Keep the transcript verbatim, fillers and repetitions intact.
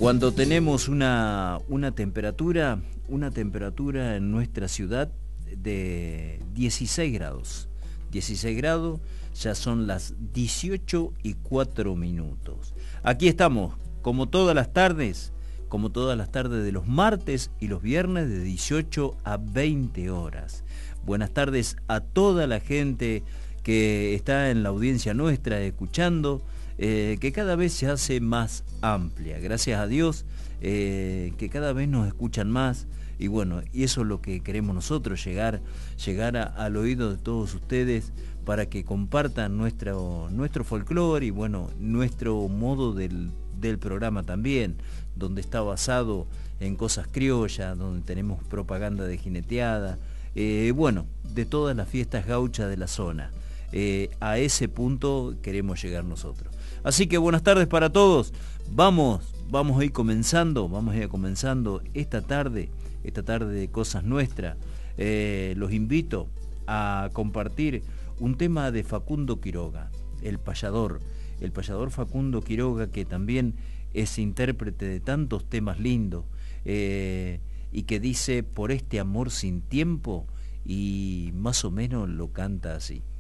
Cuando tenemos una, una temperatura, una temperatura en nuestra ciudad de dieciséis grados. dieciséis grados, ya son las dieciocho y cuatro minutos. Aquí estamos, como todas las tardes, como todas las tardes de los martes y los viernes de dieciocho a veinte horas. Buenas tardes a toda la gente que está en la audiencia nuestra escuchando, eh, que cada vez se hace más amplia. Gracias a Dios, eh, que cada vez nos escuchan más. Y bueno, y eso es lo que queremos nosotros, llegar, llegar a, al oído de todos ustedes para que compartan nuestro, nuestro folclore y bueno, nuestro modo del, del programa también, donde está basado en cosas criollas, donde tenemos propaganda de jineteada, eh, bueno, de todas las fiestas gauchas de la zona. Eh, a ese punto queremos llegar nosotros. Así que buenas tardes para todos. Vamos, vamos a ir comenzando, vamos a ir comenzando esta tarde, esta tarde de Cosas Nuestras. Eh, los invito a compartir un tema de Facundo Quiroga, el payador, el payador Facundo Quiroga, que también es intérprete de tantos temas lindos, eh, y que dice por este amor sin tiempo, y más o menos lo canta así.